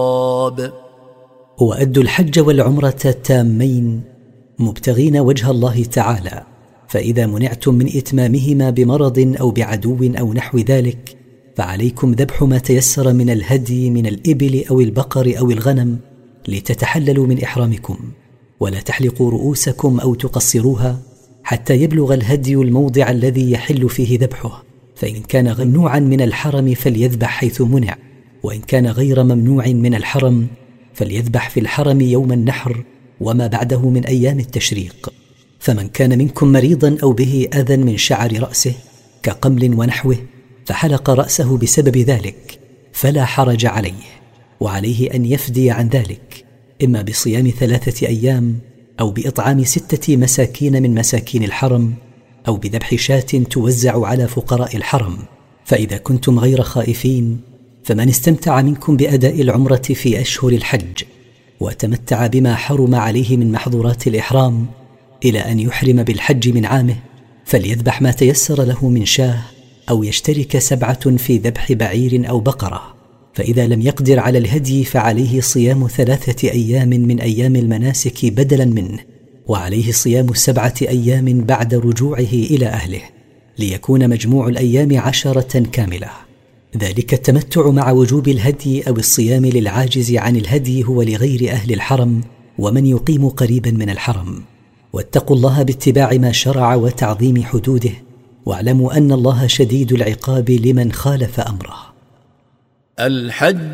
وأدوا الحج والعمرة تامين مبتغين وجه الله تعالى، فإذا منعتم من إتمامهما بمرض أو بعدو أو نحو ذلك فعليكم ذبح ما تيسر من الهدي من الإبل أو البقر أو الغنم لتتحللوا من إحرامكم، ولا تحلقوا رؤوسكم أو تقصروها حتى يبلغ الهدي الموضع الذي يحل فيه ذبحه، فإن كان ممنوعا من الحرم فليذبح حيث منع، وإن كان غير ممنوع من الحرم فليذبح في الحرم يوم النحر وما بعده من أيام التشريق. فمن كان منكم مريضا أو به أذى من شعر رأسه كقمل ونحوه فحلق رأسه بسبب ذلك فلا حرج عليه، وعليه أن يفدي عن ذلك إما بصيام 3 أيام أو بإطعام 6 مساكين من مساكين الحرم أو بذبح شاة توزع على فقراء الحرم. فإذا كنتم غير خائفين فمن استمتع منكم بأداء العمرة في أشهر الحج وتمتع بما حرم عليه من محظورات الإحرام إلى أن يحرم بالحج من عامه فليذبح ما تيسر له من شاه أو يشترك 7 في ذبح بعير أو بقرة. فإذا لم يقدر على الهدي فعليه صيام 3 أيام من أيام المناسك بدلا منه، وعليه صيام 7 أيام بعد رجوعه إلى أهله ليكون مجموع الأيام 10 كاملة. ذلك التمتع مع وجوب الهدي أو الصيام للعاجز عن الهدي هو لغير أهل الحرم ومن يقيم قريبا من الحرم. واتقوا الله باتباع ما شرع وتعظيم حدوده، واعلموا أن الله شديد العقاب لمن خالف أمره. الحج